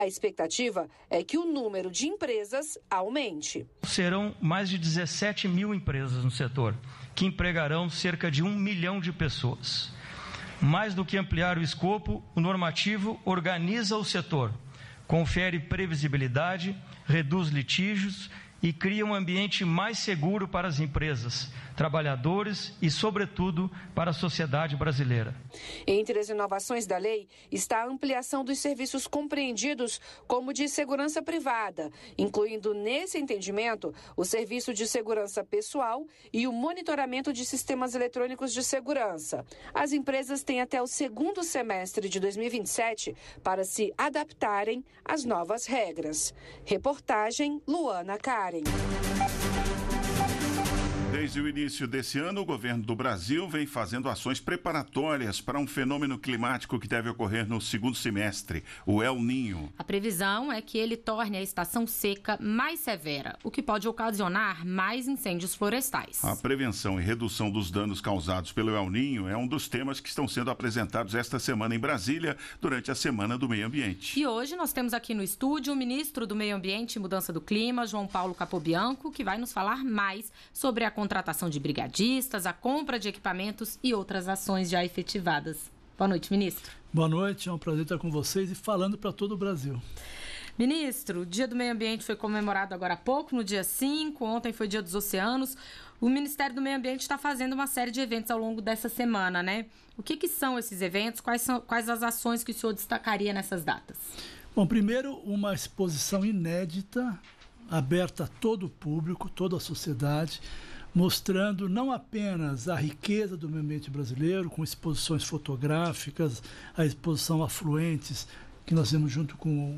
A expectativa é que o número de empresas aumente. Serão mais de 17 mil empresas no setor, que empregarão cerca de 1 milhão de pessoas. Mais do que ampliar o escopo, o normativo organiza o setor, confere previsibilidade, reduz litígios e cria um ambiente mais seguro para as empresas, trabalhadores e, sobretudo, para a sociedade brasileira. Entre as inovações da lei está a ampliação dos serviços compreendidos como de segurança privada, incluindo nesse entendimento o serviço de segurança pessoal e o monitoramento de sistemas eletrônicos de segurança. As empresas têm até o segundo semestre de 2027 para se adaptarem às novas regras. Reportagem Luana Karen. Desde o início desse ano, o governo do Brasil vem fazendo ações preparatórias para um fenômeno climático que deve ocorrer no segundo semestre, o El Niño. A previsão é que ele torne a estação seca mais severa, o que pode ocasionar mais incêndios florestais. A prevenção e redução dos danos causados pelo El Niño é um dos temas que estão sendo apresentados esta semana em Brasília, durante a Semana do Meio Ambiente. E hoje nós temos aqui no estúdio o ministro do Meio Ambiente e Mudança do Clima, João Paulo Capobianco, que vai nos falar mais sobre a contratação de brigadistas, a compra de equipamentos e outras ações já efetivadas. Boa noite, ministro. Boa noite, é um prazer estar com vocês e falando para todo o Brasil. Ministro, o Dia do Meio Ambiente foi comemorado agora há pouco, no dia 5, ontem foi Dia dos Oceanos. O Ministério do Meio Ambiente está fazendo uma série de eventos ao longo dessa semana, né? O que são esses eventos? Quais as ações que o senhor destacaria nessas datas? Bom, primeiro, uma exposição inédita, aberta a todo o público, toda a sociedade, mostrando não apenas a riqueza do meio ambiente brasileiro, com exposições fotográficas, a exposição Afluentes, que nós temos junto com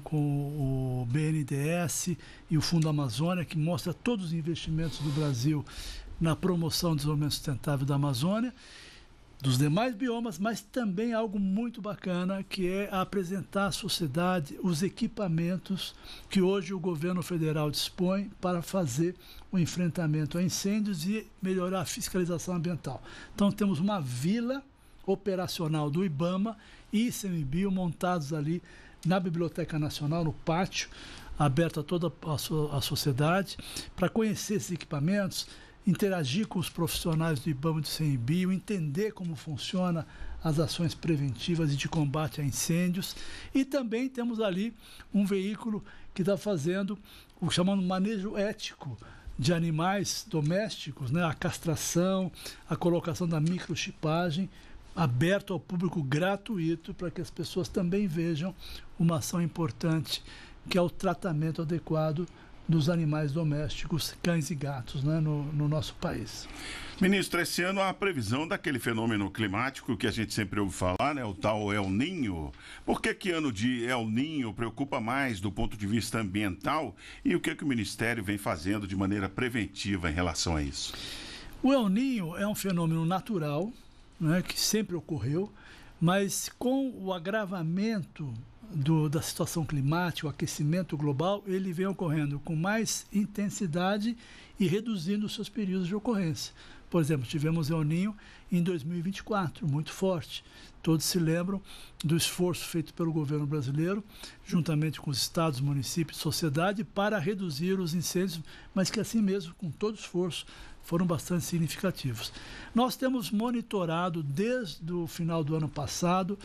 o BNDES e o Fundo Amazônia, que mostra todos os investimentos do Brasil na promoção do desenvolvimento sustentável da Amazônia, dos demais biomas, mas também algo muito bacana, que é apresentar à sociedade os equipamentos que hoje o governo federal dispõe para fazer o enfrentamento a incêndios e melhorar a fiscalização ambiental. Então temos uma vila operacional do IBAMA e ICMBio montados ali na Biblioteca Nacional, no pátio, aberto a toda a sociedade, para conhecer esses equipamentos, interagir com os profissionais do IBAMA e do ICMBio, entender como funciona as ações preventivas e de combate a incêndios. E também temos ali um veículo que está fazendo o chamado manejo ético de animais domésticos, né? A castração, a colocação da microchipagem, aberto ao público, gratuito, para que as pessoas também vejam uma ação importante, que é o tratamento adequado dos animais domésticos, cães e gatos, né, no nosso país. Ministro, esse ano há a previsão daquele fenômeno climático que a gente sempre ouve falar, né, o tal El Niño. Por que ano de El Niño preocupa mais do ponto de vista ambiental e o que o Ministério vem fazendo de maneira preventiva em relação a isso? O El Niño é um fenômeno natural, né, que sempre ocorreu, mas com o agravamento da situação climática, o aquecimento global, ele vem ocorrendo com mais intensidade e reduzindo os seus períodos de ocorrência. Por exemplo, tivemos El Niño em 2024, muito forte. Todos se lembram do esforço feito pelo governo brasileiro, juntamente com os estados, municípios e sociedade, para reduzir os incêndios, mas que assim mesmo, com todo esforço, foram bastante significativos. Nós temos monitorado desde o final do ano passado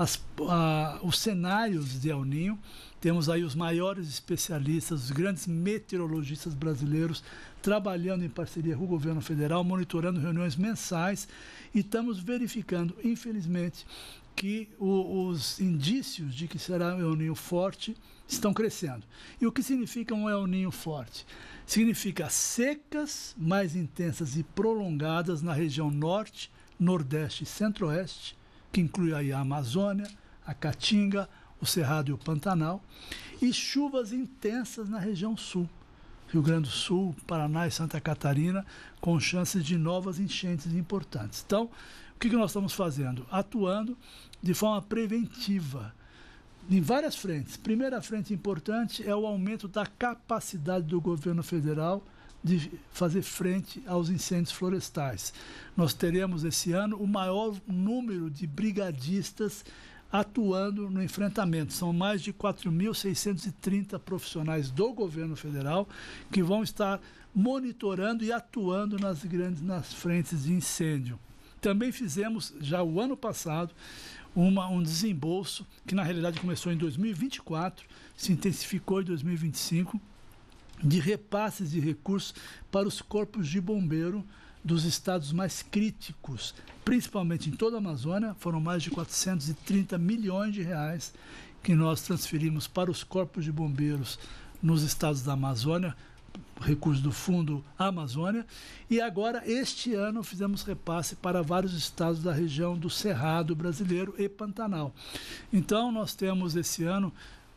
os cenários de El Niño. Temos aí os maiores especialistas, os grandes meteorologistas brasileiros trabalhando em parceria com o governo federal, monitorando reuniões mensais, e estamos verificando, infelizmente, que os indícios de que será um El Niño forte estão crescendo. E o que significa um El Niño forte? Significa secas mais intensas e prolongadas na região norte, nordeste e centro-oeste, que inclui aí a Amazônia, a Caatinga, o Cerrado e o Pantanal, e chuvas intensas na região sul, Rio Grande do Sul, Paraná e Santa Catarina, com chances de novas enchentes importantes. Então, o que nós estamos fazendo? Atuando de forma preventiva, em várias frentes. Primeira frente importante é o aumento da capacidade do governo federal de fazer frente aos incêndios florestais. Nós teremos esse ano o maior número de brigadistas atuando no enfrentamento. São mais de 4.630 profissionais do governo federal que vão estar monitorando e atuando nas frentes de incêndio. Também fizemos, já o ano passado, um desembolso que na realidade começou em 2024, se intensificou em 2025, de repasses de recursos para os corpos de bombeiro dos estados mais críticos, principalmente em toda a Amazônia. Foram mais de 430 milhões de reais que nós transferimos para os corpos de bombeiros nos estados da Amazônia, recursos do Fundo Amazônia, e agora este ano fizemos repasse para vários estados da região do Cerrado brasileiro e Pantanal. Então nós temos esse ano,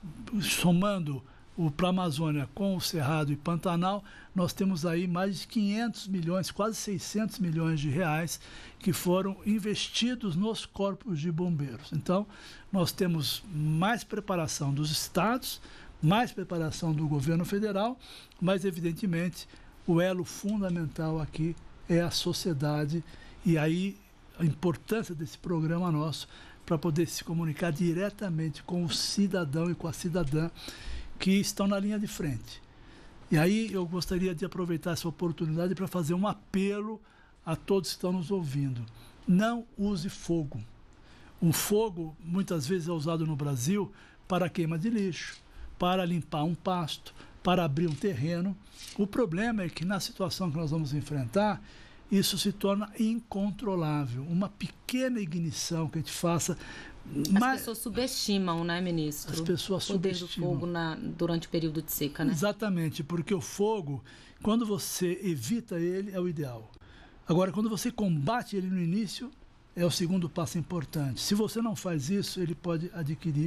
somando para a Amazônia com o Cerrado e Pantanal, nós temos aí mais de 500 milhões, quase 600 milhões de reais que foram investidos nos corpos de bombeiros. Então nós temos mais preparação dos estados, mais preparação do governo federal, mas evidentemente o elo fundamental aqui é a sociedade, e aí a importância desse programa nosso para poder se comunicar diretamente com o cidadão e com a cidadã que estão na linha de frente. E aí eu gostaria de aproveitar essa oportunidade para fazer um apelo a todos que estão nos ouvindo. Não use fogo. O fogo muitas vezes é usado no Brasil para queima de lixo, para limpar um pasto, para abrir um terreno. O problema é que na situação que nós vamos enfrentar, isso se torna incontrolável. Uma pequena ignição que a gente faça... As pessoas subestimam, né, ministro? As pessoas subestimam. O poder do fogo durante o período de seca, né? Exatamente, porque o fogo, quando você evita ele, é o ideal. Agora, quando você combate ele no início, é o segundo passo importante. Se você não faz isso, ele pode adquirir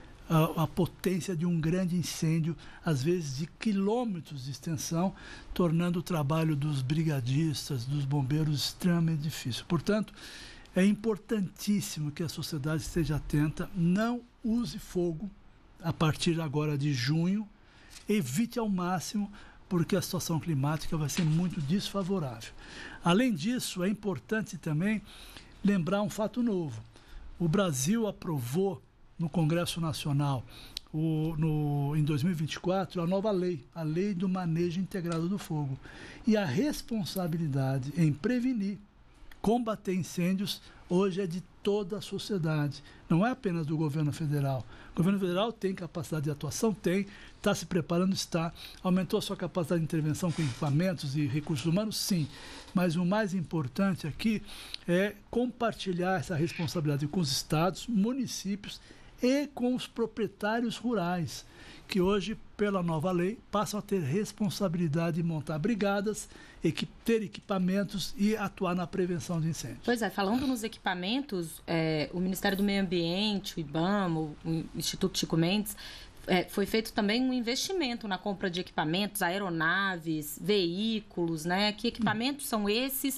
a potência de um grande incêndio, às vezes de quilômetros de extensão, tornando o trabalho dos brigadistas, dos bombeiros, extremamente difícil. Portanto, é importantíssimo que a sociedade esteja atenta, não use fogo a partir agora de junho, evite ao máximo, porque a situação climática vai ser muito desfavorável. Além disso, é importante também lembrar um fato novo. O Brasil aprovou no Congresso Nacional, em 2024, a nova lei, a Lei do Manejo Integrado do Fogo. E a responsabilidade em prevenir, combater incêndios, hoje é de toda a sociedade, não é apenas do governo federal. O governo federal tem capacidade de atuação, está se preparando, aumentou a sua capacidade de intervenção com equipamentos e recursos humanos, sim, mas o mais importante aqui é compartilhar essa responsabilidade com os estados, municípios e com os proprietários rurais, que hoje, pela nova lei, passam a ter responsabilidade de montar brigadas, ter equipamentos e atuar na prevenção de incêndios. Pois é, falando nos equipamentos, o Ministério do Meio Ambiente, o IBAMA, o Instituto Chico Mendes, foi feito também um investimento na compra de equipamentos, aeronaves, veículos, né? Que equipamentos são esses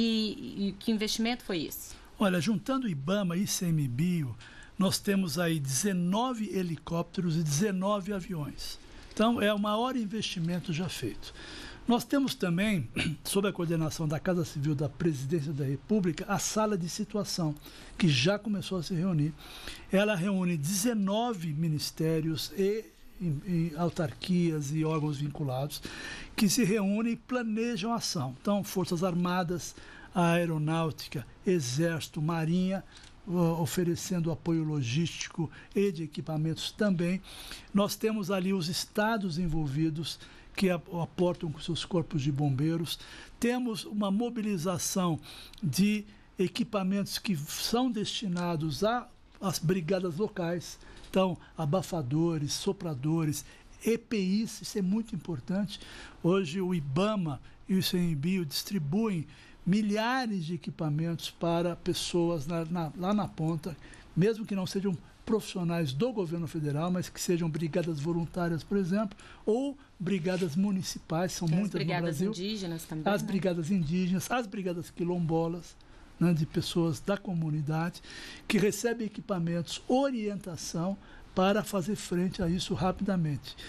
e que investimento foi esse? Olha, juntando IBAMA e ICMBio, nós temos aí 19 helicópteros e 19 aviões. Então, é o maior investimento já feito. Nós temos também, sob a coordenação da Casa Civil da Presidência da República, a Sala de Situação, que já começou a se reunir. Ela reúne 19 ministérios e autarquias e órgãos vinculados, que se reúnem e planejam a ação. Então, Forças Armadas, a Aeronáutica, Exército, Marinha, oferecendo apoio logístico e de equipamentos também. Nós temos ali os estados envolvidos que aportam com seus corpos de bombeiros. Temos uma mobilização de equipamentos que são destinados às brigadas locais. Então, abafadores, sopradores, EPIs, isso é muito importante. Hoje o IBAMA e o ICMBio distribuem milhares de equipamentos para pessoas lá na ponta, mesmo que não sejam profissionais do governo federal, mas que sejam brigadas voluntárias, por exemplo, ou brigadas municipais, são muitas no Brasil. As brigadas indígenas também. As brigadas indígenas, as brigadas quilombolas, né, de pessoas da comunidade, que recebem equipamentos, orientação para fazer frente a isso rapidamente.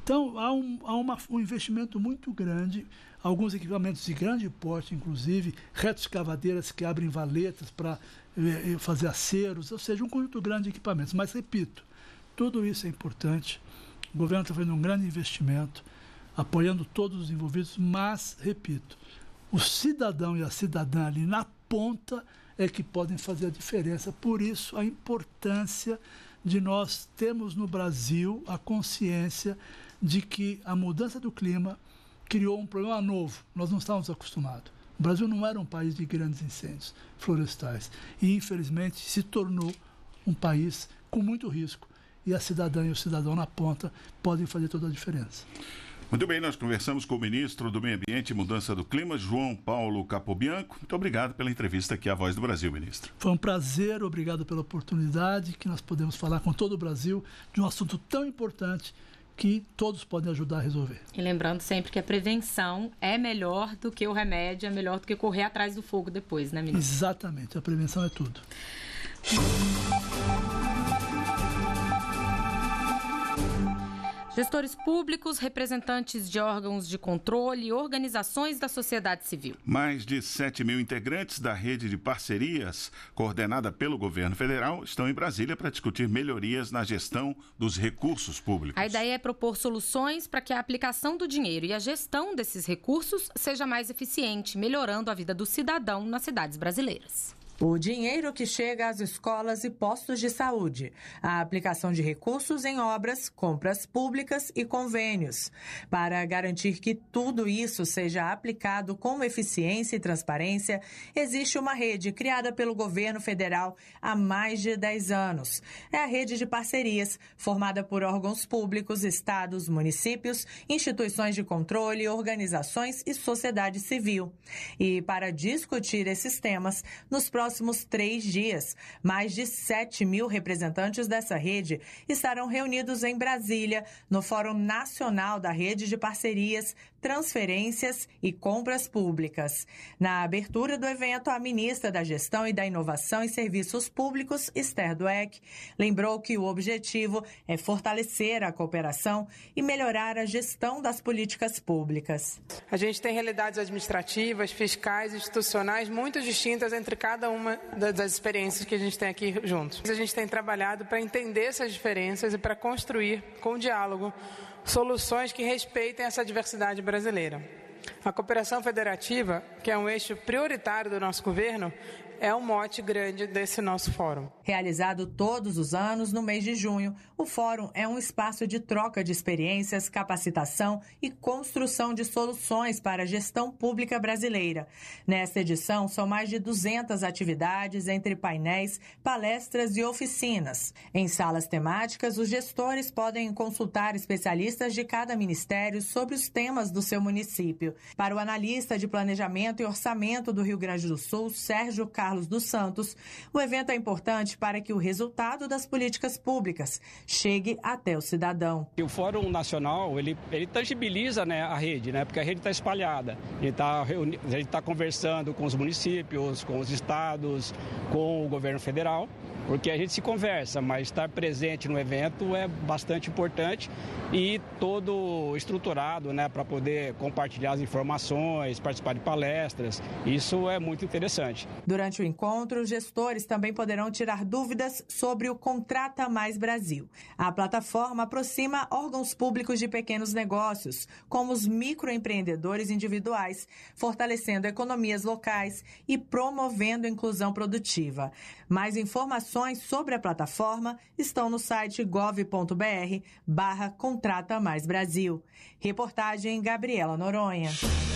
Então, há um investimento muito grande, alguns equipamentos de grande porte, inclusive, retroescavadeiras que abrem valetas para fazer aceros, ou seja, um conjunto grande de equipamentos. Mas, repito, tudo isso é importante. O governo está fazendo um grande investimento, apoiando todos os envolvidos, mas, repito, o cidadão e a cidadã ali na ponta é que podem fazer a diferença. Por isso, a importância de nós termos no Brasil a consciência de que a mudança do clima criou um problema novo. Nós não estávamos acostumados. O Brasil não era um país de grandes incêndios florestais e, infelizmente, se tornou um país com muito risco. E a cidadã e o cidadão na ponta podem fazer toda a diferença. Muito bem, nós conversamos com o ministro do Meio Ambiente e Mudança do Clima, João Paulo Capobianco. Muito obrigado pela entrevista aqui à Voz do Brasil, ministro. Foi um prazer, obrigado pela oportunidade que nós podemos falar com todo o Brasil de um assunto tão importante que todos podem ajudar a resolver. E lembrando sempre que a prevenção é melhor do que o remédio, é melhor do que correr atrás do fogo depois, né, ministro? Exatamente, a prevenção é tudo. Gestores públicos, representantes de órgãos de controle e organizações da sociedade civil. Mais de 7 mil integrantes da rede de parcerias, coordenada pelo governo federal, estão em Brasília para discutir melhorias na gestão dos recursos públicos. A ideia é propor soluções para que a aplicação do dinheiro e a gestão desses recursos seja mais eficiente, melhorando a vida do cidadão nas cidades brasileiras. O dinheiro que chega às escolas e postos de saúde, a aplicação de recursos em obras, compras públicas e convênios. Para garantir que tudo isso seja aplicado com eficiência e transparência, existe uma rede criada pelo governo federal há mais de 10 anos. É a rede de parcerias, formada por órgãos públicos, estados, municípios, instituições de controle, organizações e sociedade civil. E para discutir esses temas, nos próximos 3 dias, mais de 7 mil representantes dessa rede estarão reunidos em Brasília, no Fórum Nacional da Rede de Parcerias, Transferências e Compras Públicas. Na abertura do evento, a ministra da Gestão e da Inovação em Serviços Públicos, Esther Dweck, lembrou que o objetivo é fortalecer a cooperação e melhorar a gestão das políticas públicas. A gente tem realidades administrativas, fiscais e institucionais muito distintas entre cada uma das experiências que a gente tem aqui juntos. A gente tem trabalhado para entender essas diferenças e para construir, com diálogo, soluções que respeitem essa diversidade brasileira. A cooperação federativa, que é um eixo prioritário do nosso governo, é um mote grande desse nosso fórum. Realizado todos os anos no mês de junho, o fórum é um espaço de troca de experiências, capacitação e construção de soluções para a gestão pública brasileira. Nesta edição, são mais de 200 atividades entre painéis, palestras e oficinas. Em salas temáticas, os gestores podem consultar especialistas de cada ministério sobre os temas do seu município. Para o analista de planejamento e orçamento do Rio Grande do Sul, Sérgio Carlos dos Santos, o evento é importante para que o resultado das políticas públicas chegue até o cidadão. O Fórum Nacional, ele tangibiliza, né, a rede, né, porque a rede está espalhada. A gente está conversando com os municípios, com os estados, com o governo federal, porque a gente se conversa, mas estar presente no evento é bastante importante e todo estruturado, né, para poder compartilhar as informações, participar de palestras. Isso é muito interessante. Durante o encontro, os gestores também poderão tirar dúvidas sobre o Contrata Mais Brasil. A plataforma aproxima órgãos públicos de pequenos negócios, como os microempreendedores individuais, fortalecendo economias locais e promovendo a inclusão produtiva. Mais informações sobre a plataforma estão no site gov.br/Contrata Mais Brasil. Reportagem Gabriela Noronha.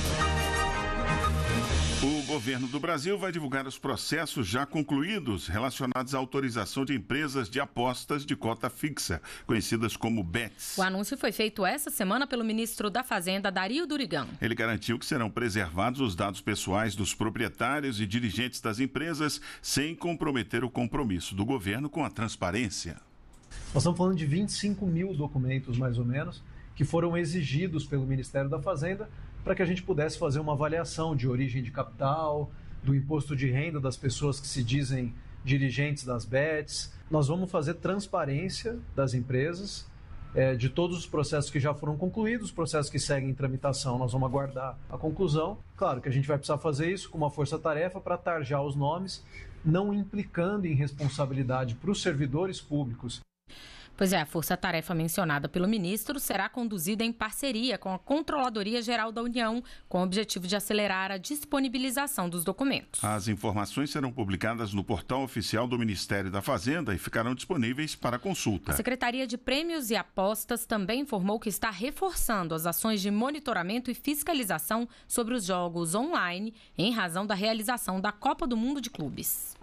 O governo do Brasil vai divulgar os processos já concluídos relacionados à autorização de empresas de apostas de cota fixa, conhecidas como BETs. O anúncio foi feito essa semana pelo ministro da Fazenda, Dario Durigan. Ele garantiu que serão preservados os dados pessoais dos proprietários e dirigentes das empresas, sem comprometer o compromisso do governo com a transparência. Nós estamos falando de 25 mil documentos, mais ou menos, que foram exigidos pelo Ministério da Fazenda para que a gente pudesse fazer uma avaliação de origem de capital, do imposto de renda das pessoas que se dizem dirigentes das BETs. Nós vamos fazer transparência das empresas de todos os processos que já foram concluídos, os processos que seguem em tramitação, nós vamos aguardar a conclusão. Claro que a gente vai precisar fazer isso com uma força-tarefa para tarjar os nomes, não implicando em responsabilidade para os servidores públicos. Pois é, a força-tarefa mencionada pelo ministro será conduzida em parceria com a Controladoria Geral da União, com o objetivo de acelerar a disponibilização dos documentos. As informações serão publicadas no portal oficial do Ministério da Fazenda e ficarão disponíveis para consulta. A Secretaria de Prêmios e Apostas também informou que está reforçando as ações de monitoramento e fiscalização sobre os jogos online, em razão da realização da Copa do Mundo de Clubes.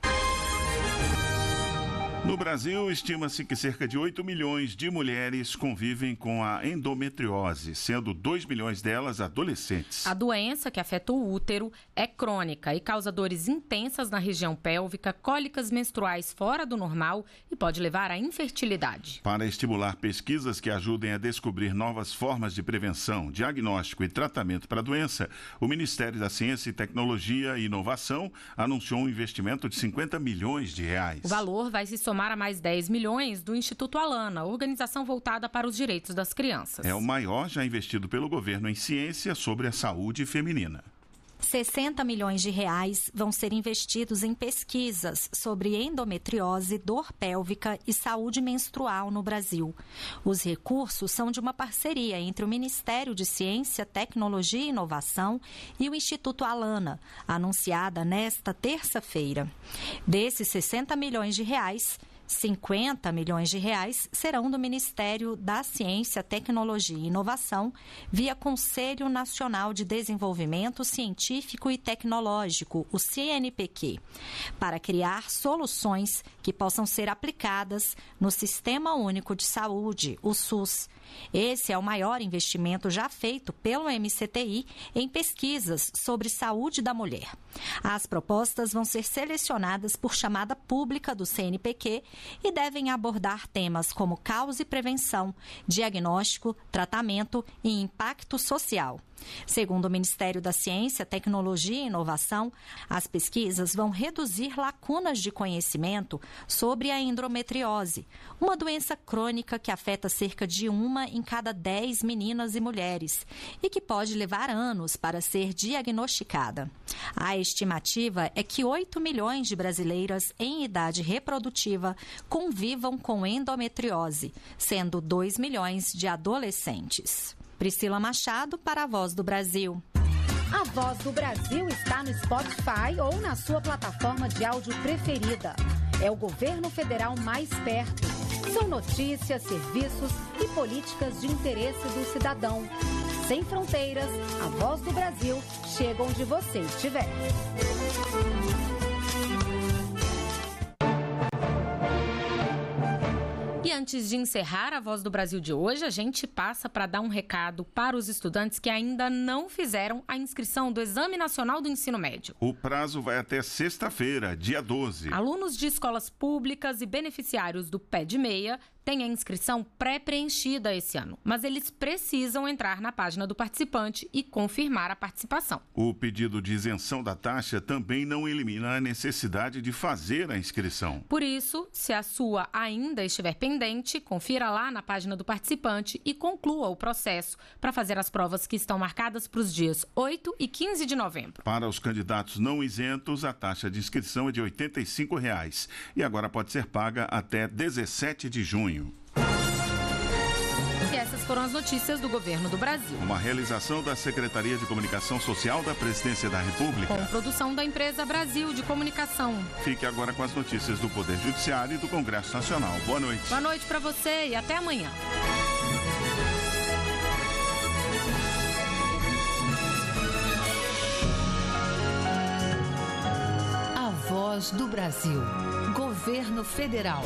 No Brasil, estima-se que cerca de 8 milhões de mulheres convivem com a endometriose, sendo 2 milhões delas adolescentes. A doença, que afeta o útero, é crônica e causa dores intensas na região pélvica, cólicas menstruais fora do normal e pode levar à infertilidade. Para estimular pesquisas que ajudem a descobrir novas formas de prevenção, diagnóstico e tratamento para a doença, o Ministério da Ciência e Tecnologia e Inovação anunciou um investimento de 50 milhões de reais. O valor vai se somar a mais 10 milhões do Instituto Alana, organização voltada para os direitos das crianças. É o maior já investido pelo governo em ciência sobre a saúde feminina. 60 milhões de reais vão ser investidos em pesquisas sobre endometriose, dor pélvica e saúde menstrual no Brasil. Os recursos são de uma parceria entre o Ministério de Ciência, Tecnologia e Inovação e o Instituto Alana, anunciada nesta terça-feira. Desses 60 milhões de reais, 50 milhões de reais serão do Ministério da Ciência, Tecnologia e Inovação, via Conselho Nacional de Desenvolvimento Científico e Tecnológico, o CNPq, para criar soluções que possam ser aplicadas no Sistema Único de Saúde, o SUS. Esse é o maior investimento já feito pelo MCTI em pesquisas sobre saúde da mulher. As propostas vão ser selecionadas por chamada pública do CNPq e devem abordar temas como causa e prevenção, diagnóstico, tratamento e impacto social. Segundo o Ministério da Ciência, Tecnologia e Inovação, as pesquisas vão reduzir lacunas de conhecimento sobre a endometriose, uma doença crônica que afeta cerca de 1 em cada 10 meninas e mulheres e que pode levar anos para ser diagnosticada. A estimativa é que 8 milhões de brasileiras em idade reprodutiva convivam com endometriose, sendo 2 milhões de adolescentes. Priscila Machado para a Voz do Brasil. A Voz do Brasil está no Spotify ou na sua plataforma de áudio preferida. É o governo federal mais perto. São notícias, serviços e políticas de interesse do cidadão. Sem fronteiras, a Voz do Brasil chega onde você estiver. E antes de encerrar a Voz do Brasil de hoje, a gente passa para dar um recado para os estudantes que ainda não fizeram a inscrição do Exame Nacional do Ensino Médio. O prazo vai até sexta-feira, dia 12. Alunos de escolas públicas e beneficiários do Pé de Meia têm a inscrição pré-preenchida esse ano, mas eles precisam entrar na página do participante e confirmar a participação. O pedido de isenção da taxa também não elimina a necessidade de fazer a inscrição. Por isso, se a sua ainda estiver pendente, confira lá na página do participante e conclua o processo para fazer as provas que estão marcadas para os dias 8 e 15 de novembro. Para os candidatos não isentos, a taxa de inscrição é de R$ 85 e agora pode ser paga até 17 de junho. E essas foram as notícias do Governo do Brasil. Uma realização da Secretaria de Comunicação Social da Presidência da República. Com produção da empresa Brasil de Comunicação. Fique agora com as notícias do Poder Judiciário e do Congresso Nacional. Boa noite. Boa noite para você e até amanhã. A Voz do Brasil. Governo Federal.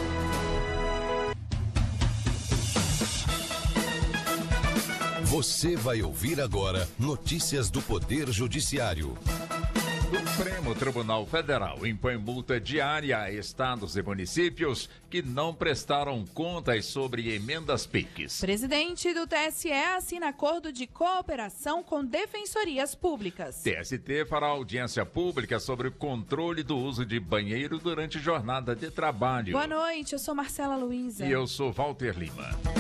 Você vai ouvir agora notícias do Poder Judiciário. O Supremo Tribunal Federal impõe multa diária a estados e municípios que não prestaram contas sobre emendas PIX. Presidente do TSE assina acordo de cooperação com defensorias públicas. TST fará audiência pública sobre o controle do uso de banheiro durante jornada de trabalho. Boa noite, eu sou Marcela Luiza. E eu sou Walter Lima.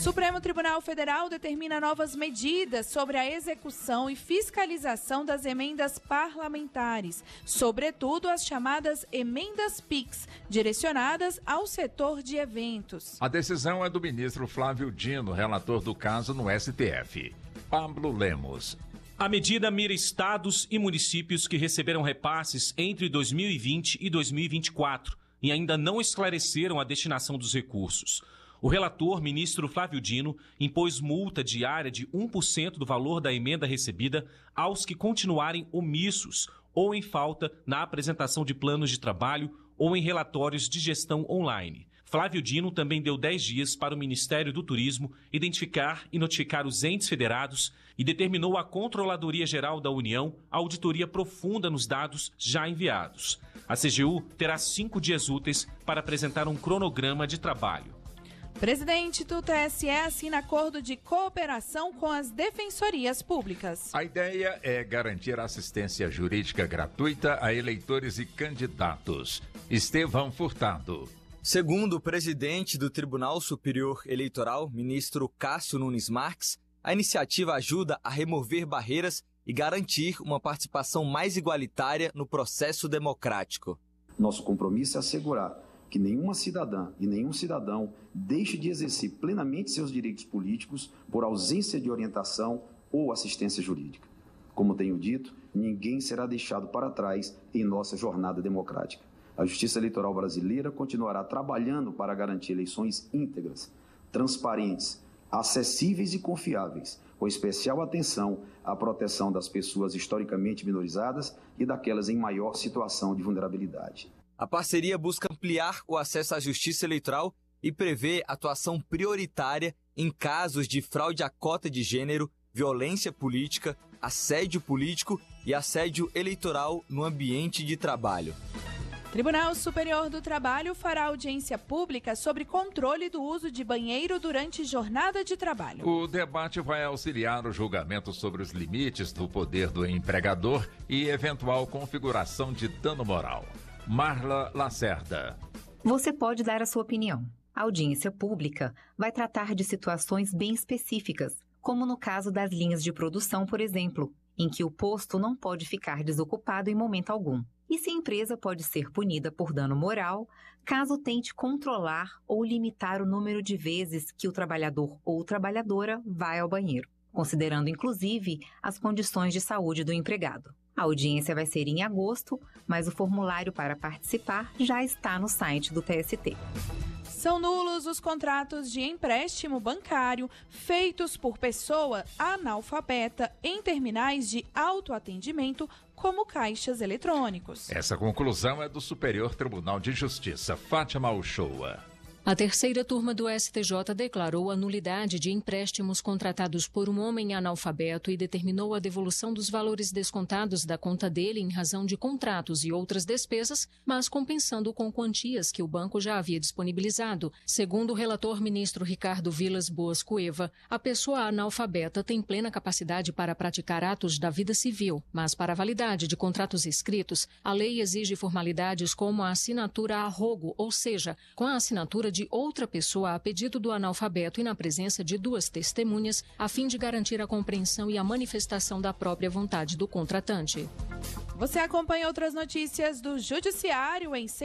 Supremo Tribunal Federal determina novas medidas sobre a execução e fiscalização das emendas parlamentares, sobretudo as chamadas emendas PIX, direcionadas ao setor de eventos. A decisão é do ministro Flávio Dino, relator do caso no STF. Pablo Lemos. A medida mira estados e municípios que receberam repasses entre 2020 e 2024 e ainda não esclareceram a destinação dos recursos. O relator, ministro Flávio Dino, impôs multa diária de 1% do valor da emenda recebida aos que continuarem omissos ou em falta na apresentação de planos de trabalho ou em relatórios de gestão online. Flávio Dino também deu 10 dias para o Ministério do Turismo identificar e notificar os entes federados e determinou à Controladoria Geral da União a auditoria profunda nos dados já enviados. A CGU terá 5 dias úteis para apresentar um cronograma de trabalho. Presidente do TSE assina acordo de cooperação com as defensorias públicas. A ideia é garantir assistência jurídica gratuita a eleitores e candidatos. Estevão Furtado. Segundo o presidente do Tribunal Superior Eleitoral, ministro Cássio Nunes Marques, a iniciativa ajuda a remover barreiras e garantir uma participação mais igualitária no processo democrático. Nosso compromisso é assegurar que nenhuma cidadã e nenhum cidadão deixe de exercer plenamente seus direitos políticos por ausência de orientação ou assistência jurídica. Como tenho dito, ninguém será deixado para trás em nossa jornada democrática. A Justiça Eleitoral brasileira continuará trabalhando para garantir eleições íntegras, transparentes, acessíveis e confiáveis, com especial atenção à proteção das pessoas historicamente minorizadas e daquelas em maior situação de vulnerabilidade. A parceria busca ampliar o acesso à justiça eleitoral e prevê atuação prioritária em casos de fraude à cota de gênero, violência política, assédio político e assédio eleitoral no ambiente de trabalho. Tribunal Superior do Trabalho fará audiência pública sobre controle do uso de banheiro durante jornada de trabalho. O debate vai auxiliar o julgamento sobre os limites do poder do empregador e eventual configuração de dano moral. Marla Lacerda. Você pode dar a sua opinião. A audiência pública vai tratar de situações bem específicas, como no caso das linhas de produção, por exemplo, em que o posto não pode ficar desocupado em momento algum. E se a empresa pode ser punida por dano moral, caso tente controlar ou limitar o número de vezes que o trabalhador ou trabalhadora vai ao banheiro, considerando inclusive as condições de saúde do empregado. A audiência vai ser em agosto, mas o formulário para participar já está no site do TST. São nulos os contratos de empréstimo bancário feitos por pessoa analfabeta em terminais de autoatendimento, como caixas eletrônicos. Essa conclusão é do Superior Tribunal de Justiça, Fátima Uchoa. A terceira turma do STJ declarou a nulidade de empréstimos contratados por um homem analfabeto e determinou a devolução dos valores descontados da conta dele em razão de contratos e outras despesas, mas compensando com quantias que o banco já havia disponibilizado. Segundo o relator ministro Ricardo Vilas Boas Cueva, a pessoa analfabeta tem plena capacidade para praticar atos da vida civil, mas para a validade de contratos escritos, a lei exige formalidades como a assinatura a rogo, ou seja, com a assinatura de outra pessoa a pedido do analfabeto e na presença de 2 testemunhas, a fim de garantir a compreensão e a manifestação da própria vontade do contratante. Você acompanha outras notícias do Judiciário em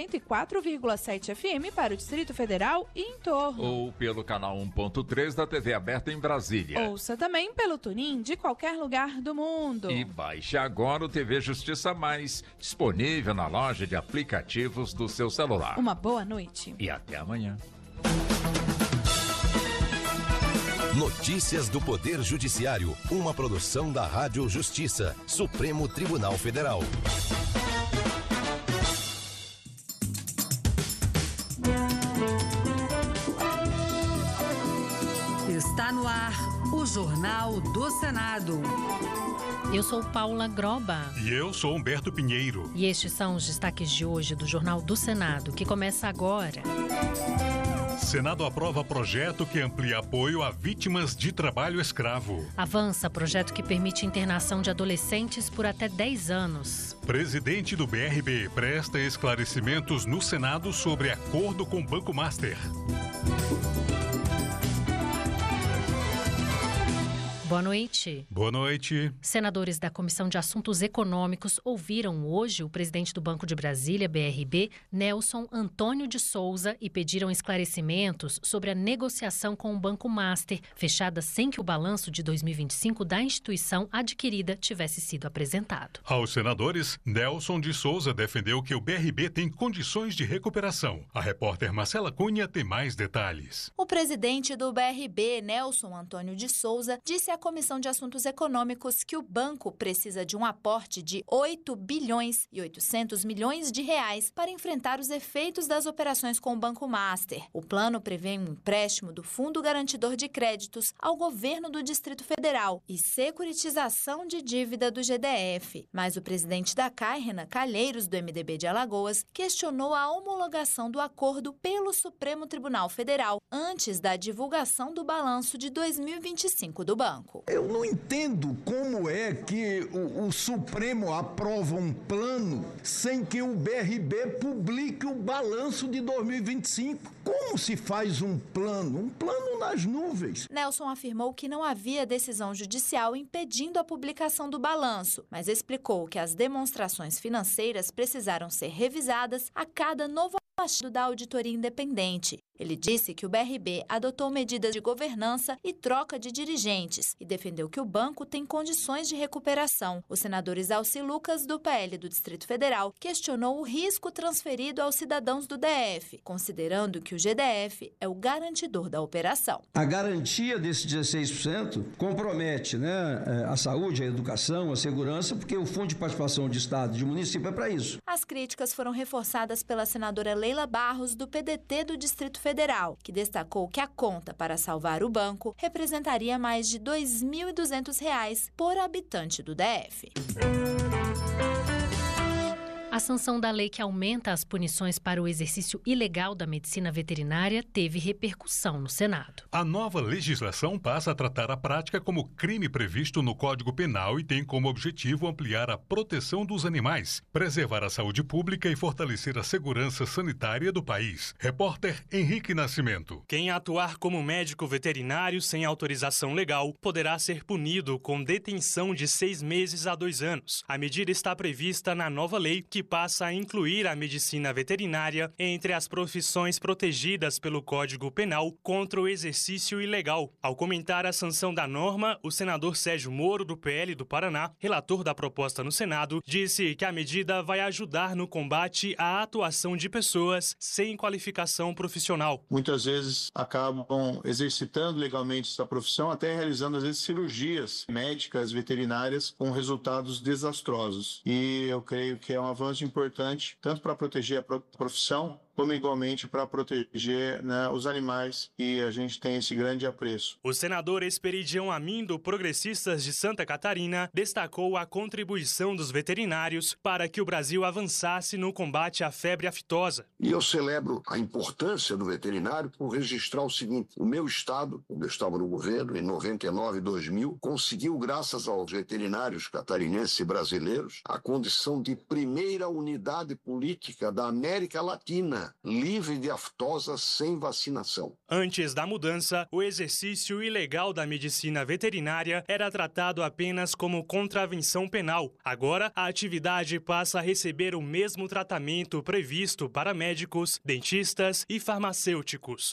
104,7 FM para o Distrito Federal e em torno. Ou pelo canal 1.3 da TV aberta em Brasília. Ouça também pelo TuneIn de qualquer lugar do mundo. E baixe agora o TV Justiça Mais, disponível na loja de aplicativos do seu celular. Uma boa noite. E até amanhã. Notícias do Poder Judiciário, uma produção da Rádio Justiça, Supremo Tribunal Federal. Está no ar o Jornal do Senado. Eu sou Paula Groba. E eu sou Humberto Pinheiro. E estes são os destaques de hoje do Jornal do Senado, que começa agora. Senado aprova projeto que amplia apoio a vítimas de trabalho escravo. Avança projeto que permite internação de adolescentes por até 10 anos. Presidente do BRB presta esclarecimentos no Senado sobre acordo com Banco Master. Boa noite. Boa noite. Senadores da Comissão de Assuntos Econômicos ouviram hoje o presidente do Banco de Brasília, BRB, Nelson Antônio de Souza, e pediram esclarecimentos sobre a negociação com o Banco Master, fechada sem que o balanço de 2025 da instituição adquirida tivesse sido apresentado. Aos senadores, Nelson de Souza defendeu que o BRB tem condições de recuperação. A repórter Marcela Cunha tem mais detalhes. O presidente do BRB, Nelson Antônio de Souza, disse à Comissão de Assuntos Econômicos que o banco precisa de um aporte de 8 bilhões e 800 milhões de reais para enfrentar os efeitos das operações com o Banco Master. O plano prevê um empréstimo do Fundo Garantidor de Créditos ao governo do Distrito Federal e securitização de dívida do GDF. Mas o presidente da CAI, Renan Calheiros, do MDB de Alagoas, questionou a homologação do acordo pelo Supremo Tribunal Federal antes da divulgação do balanço de 2025 do banco. Eu não entendo como é que o Supremo aprova um plano sem que o BRB publique o balanço de 2025. Como se faz um plano? Um plano nas nuvens. Nelson afirmou que não havia decisão judicial impedindo a publicação do balanço, mas explicou que as demonstrações financeiras precisaram ser revisadas a cada novo achado da auditoria independente. Ele disse que o BRB adotou medidas de governança e troca de dirigentes e defendeu que o banco tem condições de recuperação. O senador Isalci Lucas, do PL do Distrito Federal, questionou o risco transferido aos cidadãos do DF, considerando que o GDF é o garantidor da operação. A garantia desses 16% compromete, a saúde, a educação, a segurança, porque o Fundo de Participação de Estado e de município é para isso. As críticas foram reforçadas pela senadora Leila Barros, do PDT do Distrito Federal, que destacou que a conta para salvar o banco representaria mais de R$ 2.200 por habitante do DF. A sanção da lei que aumenta as punições para o exercício ilegal da medicina veterinária teve repercussão no Senado. A nova legislação passa a tratar a prática como crime previsto no Código Penal e tem como objetivo ampliar a proteção dos animais, preservar a saúde pública e fortalecer a segurança sanitária do país. Repórter Henrique Nascimento. Quem atuar como médico veterinário sem autorização legal poderá ser punido com detenção de 6 meses a 2 anos. A medida está prevista na nova lei que passa a incluir a medicina veterinária entre as profissões protegidas pelo Código Penal contra o exercício ilegal. Ao comentar a sanção da norma, o senador Sérgio Moro, do PL do Paraná, relator da proposta no Senado, disse que a medida vai ajudar no combate à atuação de pessoas sem qualificação profissional. Muitas vezes acabam exercitando legalmente essa profissão, até realizando, às vezes, cirurgias médicas, veterinárias, com resultados desastrosos. E eu creio que é um avanço importante, tanto para proteger a profissão, como igualmente para proteger os animais, e a gente tem esse grande apreço. O senador Esperidião Amin, do Progressistas de Santa Catarina, destacou a contribuição dos veterinários para que o Brasil avançasse no combate à febre aftosa. E eu celebro a importância do veterinário por registrar o seguinte: o meu estado, quando eu estava no governo, em 99 e 2000, conseguiu, graças aos veterinários catarinenses e brasileiros, a condição de primeira unidade política da América Latina livre de aftosa sem vacinação. Antes da mudança, o exercício ilegal da medicina veterinária era tratado apenas como contravenção penal. Agora, a atividade passa a receber o mesmo tratamento previsto para médicos, dentistas e farmacêuticos.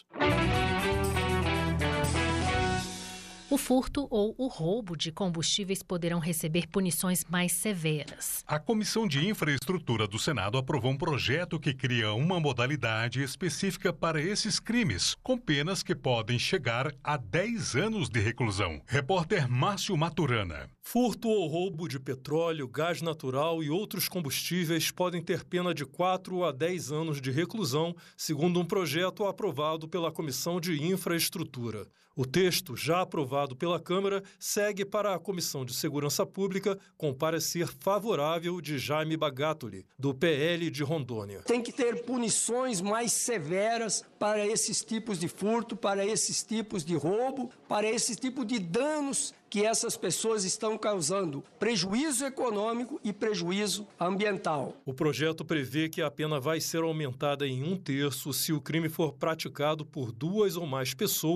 O furto ou o roubo de combustíveis poderão receber punições mais severas. A Comissão de Infraestrutura do Senado aprovou um projeto que cria uma modalidade específica para esses crimes, com penas que podem chegar a 10 anos de reclusão. Repórter Márcio Maturana. Furto ou roubo de petróleo, gás natural e outros combustíveis podem ter pena de 4 a 10 anos de reclusão, segundo um projeto aprovado pela Comissão de Infraestrutura. O texto, já aprovado pela Câmara, segue para a Comissão de Segurança Pública com parecer favorável de Jaime Bagatoli, do PL de Rondônia. Tem que ter punições mais severas para esses tipos de furto, para esses tipos de roubo, para esse tipo de danos que essas pessoas estão causando prejuízo econômico e prejuízo ambiental. O projeto prevê que a pena vai ser aumentada em 1/3 se o crime for praticado por 2 ou mais pessoas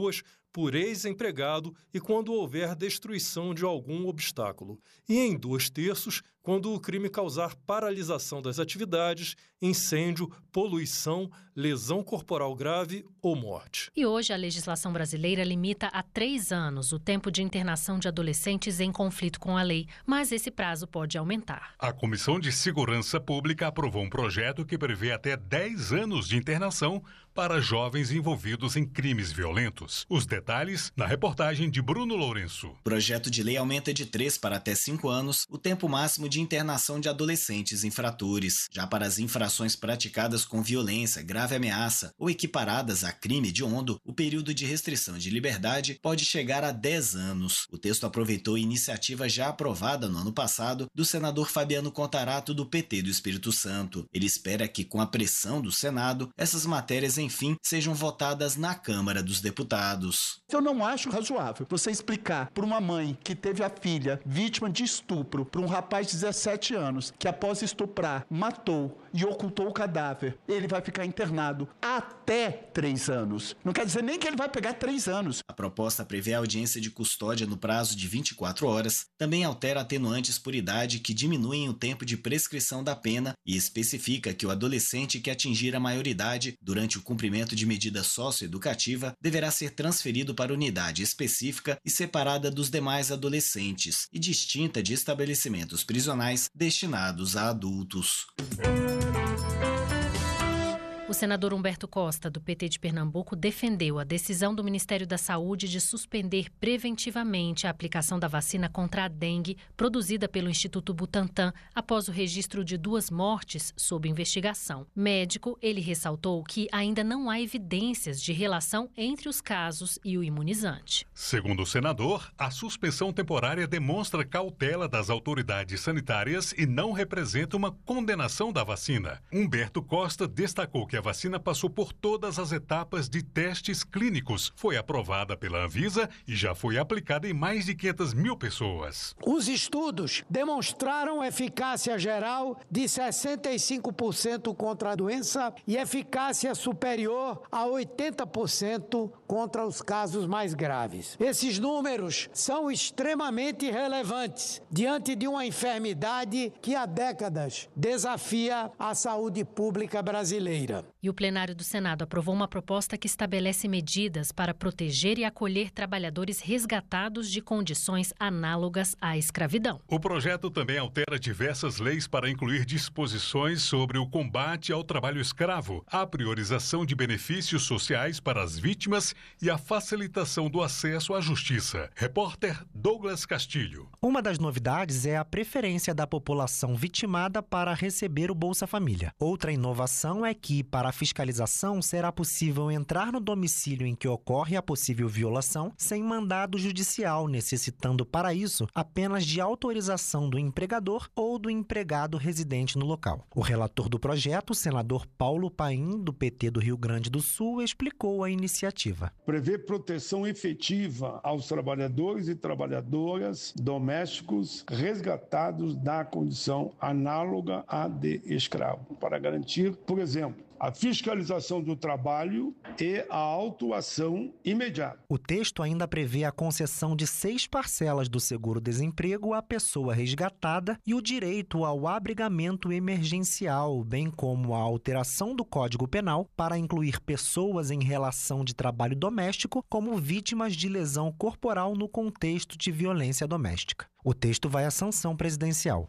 por ex-empregado e quando houver destruição de algum obstáculo. E em 2/3, quando o crime causar paralisação das atividades, incêndio, poluição, lesão corporal grave ou morte. E hoje a legislação brasileira limita a 3 anos o tempo de internação de adolescentes em conflito com a lei, mas esse prazo pode aumentar. A Comissão de Segurança Pública aprovou um projeto que prevê até 10 anos de internação para jovens envolvidos em crimes violentos. Os detalhes na reportagem de Bruno Lourenço. O projeto de lei aumenta de 3 para até 5 anos o tempo máximo de internação de adolescentes infratores. Já para as infrações praticadas com violência, grave ameaça ou equiparadas a crime hediondo, o período de restrição de liberdade pode chegar a 10 anos. O texto aproveitou iniciativa já aprovada no ano passado do senador Fabiano Contarato, do PT do Espírito Santo. Ele espera que, com a pressão do Senado, essas matérias, enfim, sejam votadas na Câmara dos Deputados. Eu não acho razoável você explicar para uma mãe que teve a filha vítima de estupro, para um rapaz de 17 anos, que após estuprar, matou e ocultou o cadáver, ele vai ficar internado até 3 anos. Não quer dizer nem que ele vai pegar 3 anos. A proposta prevê a audiência de custódia no prazo de 24 horas, também altera atenuantes por idade que diminuem o tempo de prescrição da pena e especifica que o adolescente que atingir a maioridade durante o cumprimento de medida socioeducativa deverá ser transferido para unidade específica e separada dos demais adolescentes e distinta de estabelecimentos prisionais destinados a adultos. O senador Humberto Costa, do PT de Pernambuco, defendeu a decisão do Ministério da Saúde de suspender preventivamente a aplicação da vacina contra a dengue produzida pelo Instituto Butantan após o registro de 2 mortes sob investigação. Médico, ele ressaltou que ainda não há evidências de relação entre os casos e o imunizante. Segundo o senador, a suspensão temporária demonstra cautela das autoridades sanitárias e não representa uma condenação da vacina. Humberto Costa destacou que a vacina passou por todas as etapas de testes clínicos, foi aprovada pela Anvisa e já foi aplicada em mais de 500 mil pessoas. Os estudos demonstraram eficácia geral de 65% contra a doença e eficácia superior a 80% contra os casos mais graves. Esses números são extremamente relevantes diante de uma enfermidade que há décadas desafia a saúde pública brasileira. E o plenário do Senado aprovou uma proposta que estabelece medidas para proteger e acolher trabalhadores resgatados de condições análogas à escravidão. O projeto também altera diversas leis para incluir disposições sobre o combate ao trabalho escravo, a priorização de benefícios sociais para as vítimas e a facilitação do acesso à justiça. Repórter Douglas Castilho. Uma das novidades é a preferência da população vitimada para receber o Bolsa Família. Outra inovação é que, para a fiscalização, será possível entrar no domicílio em que ocorre a possível violação sem mandado judicial, necessitando para isso apenas de autorização do empregador ou do empregado residente no local. O relator do projeto, o senador Paulo Paim, do PT do Rio Grande do Sul, explicou a iniciativa. Prevê proteção efetiva aos trabalhadores e trabalhadoras domésticos resgatados da condição análoga à de escravo, para garantir, por exemplo, a fiscalização do trabalho e a autuação imediata. O texto ainda prevê a concessão de 6 parcelas do seguro-desemprego à pessoa resgatada e o direito ao abrigamento emergencial, bem como a alteração do Código Penal para incluir pessoas em relação de trabalho doméstico como vítimas de lesão corporal no contexto de violência doméstica. O texto vai à sanção presidencial.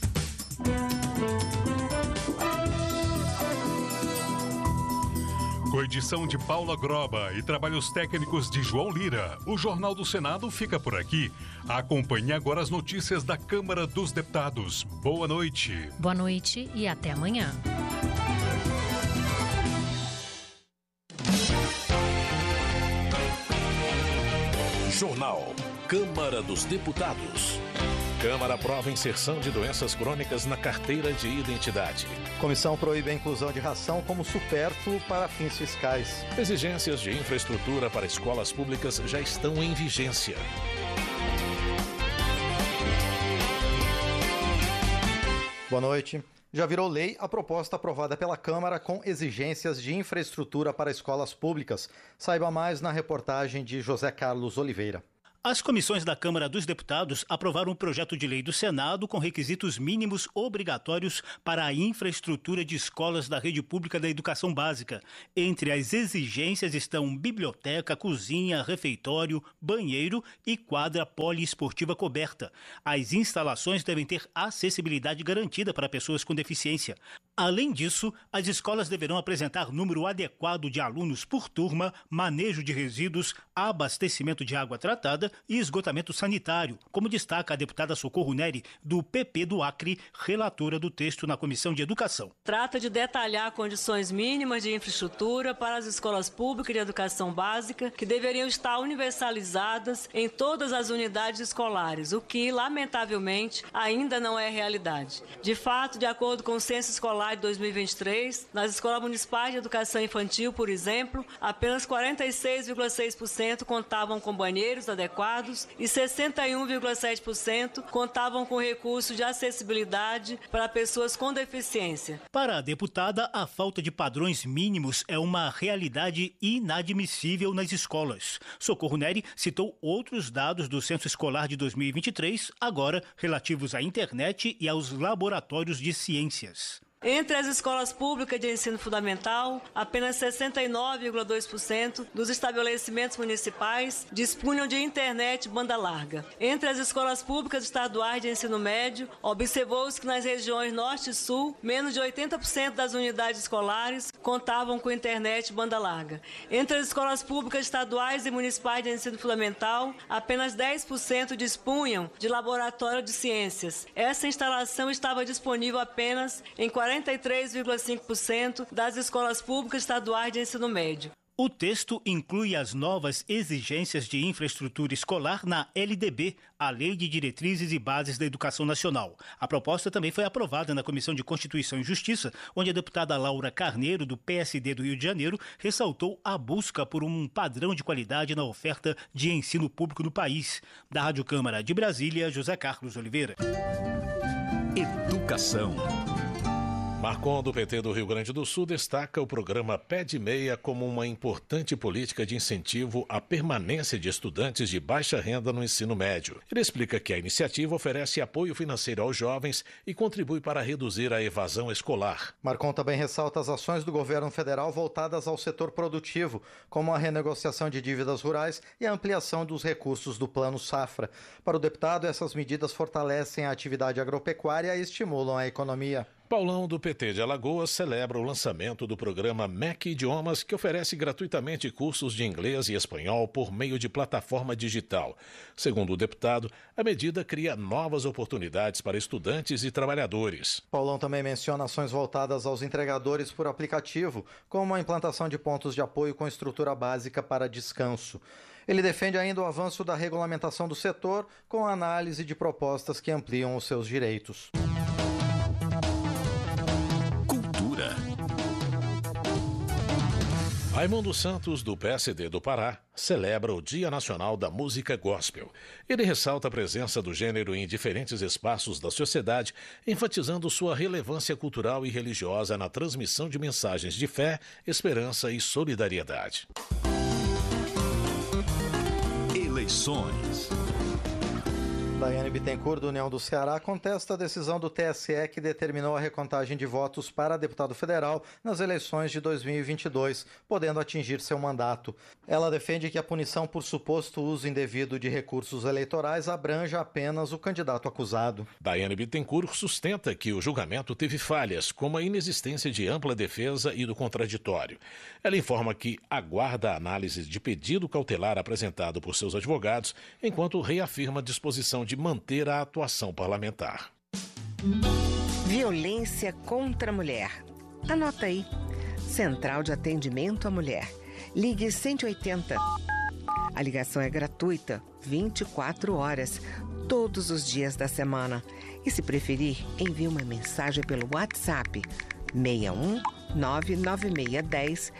Com edição de Paula Groba e trabalhos técnicos de João Lira, o Jornal do Senado fica por aqui. Acompanhe agora as notícias da Câmara dos Deputados. Boa noite. Boa noite e até amanhã. Jornal Câmara dos Deputados. Câmara aprova inserção de doenças crônicas na carteira de identidade. Comissão proíbe a inclusão de ração como supérfluo para fins fiscais. Exigências de infraestrutura para escolas públicas já estão em vigência. Boa noite. Já virou lei a proposta aprovada pela Câmara com exigências de infraestrutura para escolas públicas. Saiba mais na reportagem de José Carlos Oliveira. As comissões da Câmara dos Deputados aprovaram um projeto de lei do Senado com requisitos mínimos obrigatórios para a infraestrutura de escolas da rede pública da educação básica. Entre as exigências estão biblioteca, cozinha, refeitório, banheiro e quadra poliesportiva coberta. As instalações devem ter acessibilidade garantida para pessoas com deficiência. Além disso, as escolas deverão apresentar número adequado de alunos por turma, manejo de resíduos, abastecimento de água tratada e esgotamento sanitário, como destaca a deputada Socorro Neri, do PP do Acre, relatora do texto na Comissão de Educação. Trata de detalhar condições mínimas de infraestrutura para as escolas públicas de educação básica, que deveriam estar universalizadas em todas as unidades escolares, o que, lamentavelmente, ainda não é realidade. De fato, de acordo com o Censo Escolar de 2023, nas escolas municipais de educação infantil, por exemplo, apenas 46,6% contavam com banheiros adequados e 61,7% contavam com recursos de acessibilidade para pessoas com deficiência. Para a deputada, a falta de padrões mínimos é uma realidade inadmissível nas escolas. Socorro Neri citou outros dados do Censo Escolar de 2023, agora relativos à internet e aos laboratórios de ciências. Entre as escolas públicas de ensino fundamental, apenas 69,2% dos estabelecimentos municipais dispunham de internet banda larga. Entre as escolas públicas estaduais de ensino médio, observou-se que nas regiões norte e sul, menos de 80% das unidades escolares contavam com internet banda larga. Entre as escolas públicas estaduais e municipais de ensino fundamental, apenas 10% dispunham de laboratório de ciências. Essa instalação estava disponível apenas em 43,5% das escolas públicas estaduais de ensino médio. O texto inclui as novas exigências de infraestrutura escolar na LDB, a Lei de Diretrizes e Bases da Educação Nacional. A proposta também foi aprovada na Comissão de Constituição e Justiça, onde a deputada Laura Carneiro, do PSD do Rio de Janeiro, ressaltou a busca por um padrão de qualidade na oferta de ensino público no país. Da Rádio Câmara de Brasília, José Carlos Oliveira. Educação. Marcon, do PT do Rio Grande do Sul, destaca o programa Pé de Meia como uma importante política de incentivo à permanência de estudantes de baixa renda no ensino médio. Ele explica que a iniciativa oferece apoio financeiro aos jovens e contribui para reduzir a evasão escolar. Marcon também ressalta as ações do governo federal voltadas ao setor produtivo, como a renegociação de dívidas rurais e a ampliação dos recursos do Plano Safra. Para o deputado, essas medidas fortalecem a atividade agropecuária e estimulam a economia. Paulão, do PT de Alagoas, celebra o lançamento do programa MEC Idiomas, que oferece gratuitamente cursos de inglês e espanhol por meio de plataforma digital. Segundo o deputado, a medida cria novas oportunidades para estudantes e trabalhadores. Paulão também menciona ações voltadas aos entregadores por aplicativo, como a implantação de pontos de apoio com estrutura básica para descanso. Ele defende ainda o avanço da regulamentação do setor, com a análise de propostas que ampliam os seus direitos. Raimundo Santos, do PSD do Pará, celebra o Dia Nacional da Música Gospel. Ele ressalta a presença do gênero em diferentes espaços da sociedade, enfatizando sua relevância cultural e religiosa na transmissão de mensagens de fé, esperança e solidariedade. Eleições. Daiane Bittencourt, do União do Ceará, contesta a decisão do TSE que determinou a recontagem de votos para deputado federal nas eleições de 2022, podendo atingir seu mandato. Ela defende que a punição por suposto uso indevido de recursos eleitorais abranja apenas o candidato acusado. Daiane Bittencourt sustenta que o julgamento teve falhas, como a inexistência de ampla defesa e do contraditório. Ela informa que aguarda a análise de pedido cautelar apresentado por seus advogados, enquanto reafirma a disposição de manter a atuação parlamentar. Violência contra a mulher. Anota aí. Central de Atendimento à Mulher. Ligue 180. A ligação é gratuita, 24 horas, todos os dias da semana. E se preferir, envie uma mensagem pelo WhatsApp 61 99610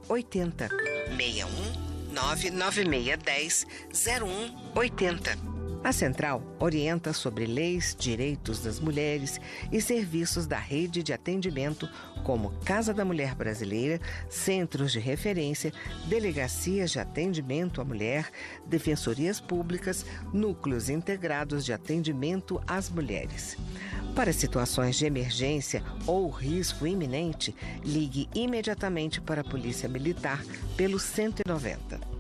0180. 61 99610 0180. A central orienta sobre leis, direitos das mulheres e serviços da rede de atendimento, como Casa da Mulher Brasileira, centros de referência, delegacias de atendimento à mulher, defensorias públicas, núcleos integrados de atendimento às mulheres. Para situações de emergência ou risco iminente, ligue imediatamente para a Polícia Militar pelo 190.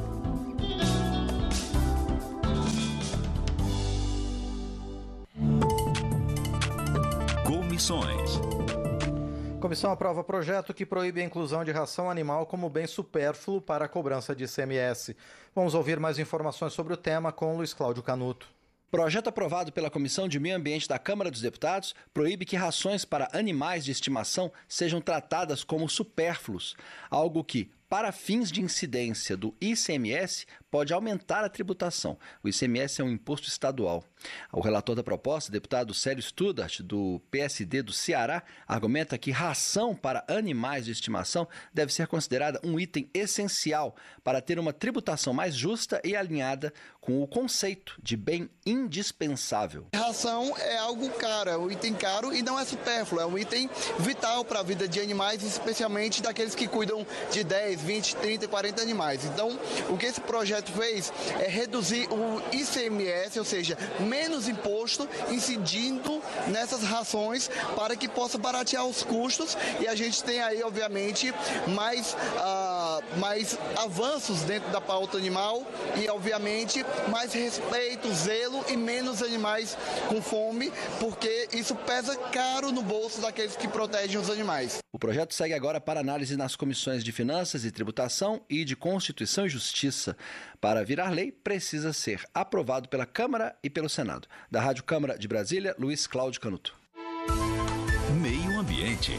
Comissões. Comissão aprova projeto que proíbe a inclusão de ração animal como bem supérfluo para a cobrança de ICMS. Vamos ouvir mais informações sobre o tema com Luiz Cláudio Canuto. Projeto aprovado pela Comissão de Meio Ambiente da Câmara dos Deputados proíbe que rações para animais de estimação sejam tratadas como supérfluos, algo que, para fins de incidência do ICMS, pode aumentar a tributação. O ICMS é um imposto estadual. O relator da proposta, deputado Célio Studart, do PSD do Ceará, argumenta que ração para animais de estimação deve ser considerada um item essencial para ter uma tributação mais justa e alinhada com o conceito de bem indispensável. Ração é algo caro, é um item caro e não é supérfluo, é um item vital para a vida de animais, especialmente daqueles que cuidam de 10, 20, 30, 40 animais. Então, o que esse projeto fez é reduzir o ICMS, ou seja, menos imposto incidindo nessas rações para que possa baratear os custos e a gente tem aí, obviamente, mais avanços dentro da pauta animal e, obviamente, mais respeito, zelo e menos animais com fome, porque isso pesa caro no bolso daqueles que protegem os animais. O projeto segue agora para análise nas comissões de Finanças e Tributação e de Constituição e Justiça. Para virar lei, precisa ser aprovado pela Câmara e pelo Senado. Da Rádio Câmara de Brasília, Luiz Cláudio Canuto. Meio Ambiente.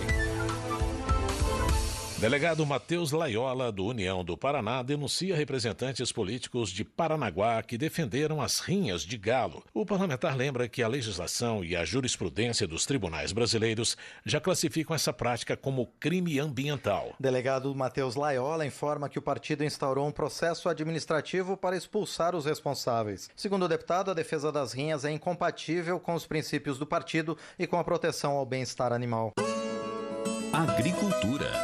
Delegado Matheus Laiola, do União do Paraná, denuncia representantes políticos de Paranaguá que defenderam as rinhas de galo. O parlamentar lembra que a legislação e a jurisprudência dos tribunais brasileiros já classificam essa prática como crime ambiental. Delegado Matheus Laiola informa que o partido instaurou um processo administrativo para expulsar os responsáveis. Segundo o deputado, a defesa das rinhas é incompatível com os princípios do partido e com a proteção ao bem-estar animal. Agricultura.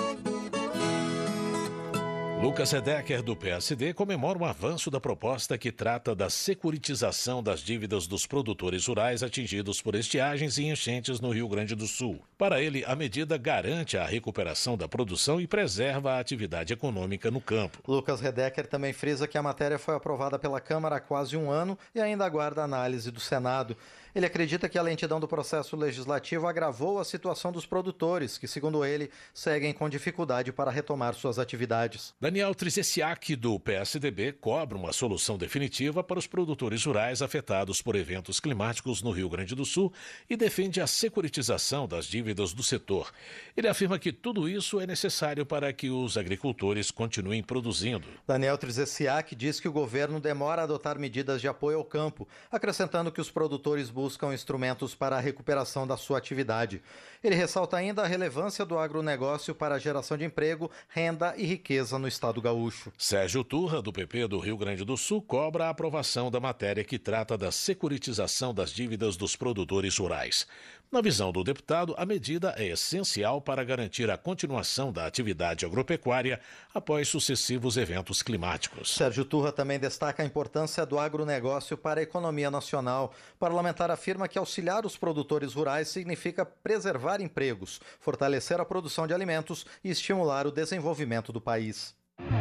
Lucas Redecker, do PSD, comemora o avanço da proposta que trata da securitização das dívidas dos produtores rurais atingidos por estiagens e enchentes no Rio Grande do Sul. Para ele, a medida garante a recuperação da produção e preserva a atividade econômica no campo. Lucas Redecker também frisa que a matéria foi aprovada pela Câmara há quase um ano e ainda aguarda a análise do Senado. Ele acredita que a lentidão do processo legislativo agravou a situação dos produtores, que, segundo ele, seguem com dificuldade para retomar suas atividades. Daniel Trizessiak, do PSDB, cobra uma solução definitiva para os produtores rurais afetados por eventos climáticos no Rio Grande do Sul e defende a securitização das dívidas do setor. Ele afirma que tudo isso é necessário para que os agricultores continuem produzindo. Daniel Trizessiak diz que o governo demora a adotar medidas de apoio ao campo, acrescentando que os produtores buscam instrumentos para a recuperação da sua atividade. Ele ressalta ainda a relevância do agronegócio para a geração de emprego, renda e riqueza no estado gaúcho. Sérgio Turra, do PP do Rio Grande do Sul, cobra a aprovação da matéria que trata da securitização das dívidas dos produtores rurais. Na visão do deputado, a medida é essencial para garantir a continuação da atividade agropecuária após sucessivos eventos climáticos. Sérgio Turra também destaca a importância do agronegócio para a economia nacional. O parlamentar afirma que auxiliar os produtores rurais significa preservar empregos, fortalecer a produção de alimentos e estimular o desenvolvimento do país.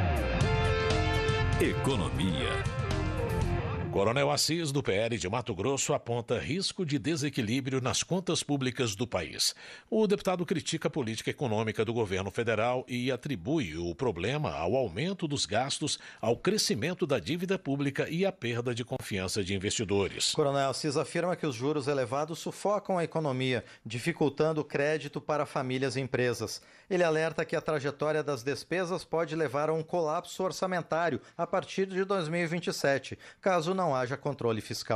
Economia. Coronel Assis, do PL de Mato Grosso, aponta risco de desequilíbrio nas contas públicas do país. O deputado critica a política econômica do governo federal e atribui o problema ao aumento dos gastos, ao crescimento da dívida pública e à perda de confiança de investidores. Coronel Assis afirma que os juros elevados sufocam a economia, dificultando o crédito para famílias e empresas. Ele alerta que a trajetória das despesas pode levar a um colapso orçamentário a partir de 2027, caso não haja controle fiscal.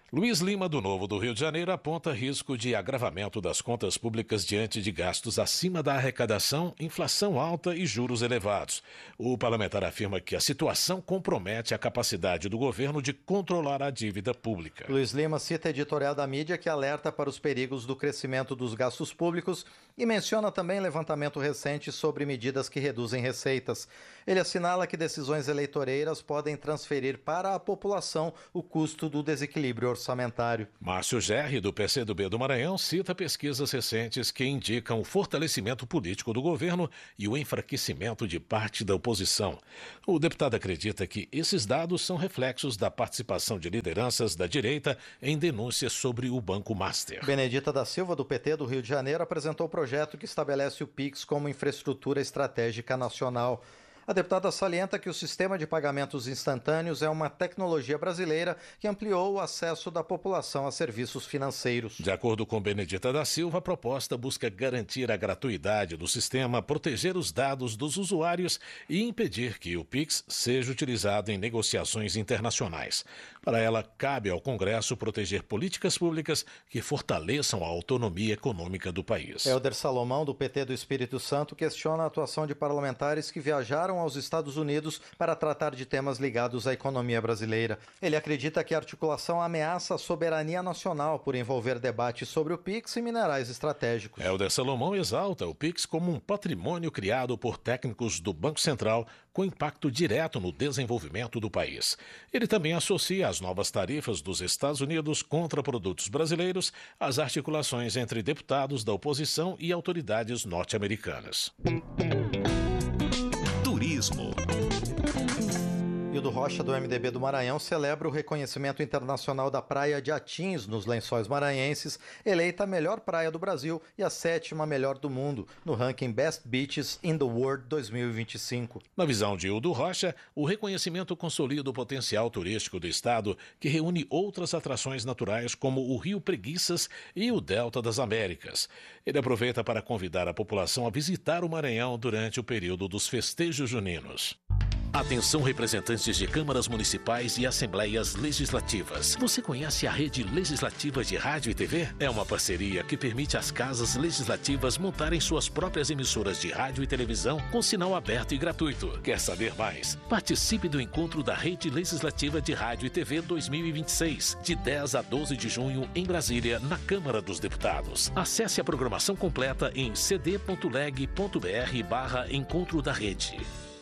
Luiz Lima, do Novo do Rio de Janeiro, aponta risco de agravamento das contas públicas diante de gastos acima da arrecadação, inflação alta e juros elevados. O parlamentar afirma que a situação compromete a capacidade do governo de controlar a dívida pública. Luiz Lima cita a editorial da mídia que alerta para os perigos do crescimento dos gastos públicos e menciona também levantamento recente sobre medidas que reduzem receitas. Ele assinala que decisões eleitoreiras podem transferir para a população o custo do desequilíbrio orçamentário. Márcio Gerri, do PCdoB do Maranhão, cita pesquisas recentes que indicam o fortalecimento político do governo e o enfraquecimento de parte da oposição. O deputado acredita que esses dados são reflexos da participação de lideranças da direita em denúncias sobre o Banco Master. Benedita da Silva, do PT do Rio de Janeiro, apresentou o projeto que estabelece o Pix como infraestrutura estratégica nacional. A deputada salienta que o sistema de pagamentos instantâneos é uma tecnologia brasileira que ampliou o acesso da população a serviços financeiros. De acordo com Benedita da Silva, a proposta busca garantir a gratuidade do sistema, proteger os dados dos usuários e impedir que o Pix seja utilizado em negociações internacionais. Para ela, cabe ao Congresso proteger políticas públicas que fortaleçam a autonomia econômica do país. Helder Salomão, do PT do Espírito Santo, questiona a atuação de parlamentares que viajaram aos Estados Unidos para tratar de temas ligados à economia brasileira. Ele acredita que a articulação ameaça a soberania nacional por envolver debates sobre o Pix e minerais estratégicos. Helder Salomão exalta o Pix como um patrimônio criado por técnicos do Banco Central com impacto direto no desenvolvimento do país. Ele também associa as novas tarifas dos Estados Unidos contra produtos brasileiros às articulações entre deputados da oposição e autoridades norte-americanas. Turismo. Hildo Rocha, do MDB do Maranhão, celebra o reconhecimento internacional da praia de Atins, nos Lençóis Maranhenses, eleita a melhor praia do Brasil e a 7ª melhor do mundo, no ranking Best Beaches in the World 2025. Na visão de Hildo Rocha, o reconhecimento consolida o potencial turístico do estado, que reúne outras atrações naturais como o Rio Preguiças e o Delta das Américas. Ele aproveita para convidar a população a visitar o Maranhão durante o período dos festejos juninos. Atenção, representantes de câmaras municipais e assembleias legislativas. Você conhece a Rede Legislativa de Rádio e TV? É uma parceria que permite às casas legislativas montarem suas próprias emissoras de rádio e televisão com sinal aberto e gratuito. Quer saber mais? Participe do encontro da Rede Legislativa de Rádio e TV 2026, de 10 a 12 de junho, em Brasília, na Câmara dos Deputados. Acesse a programação completa em cd.leg.br/encontro da rede.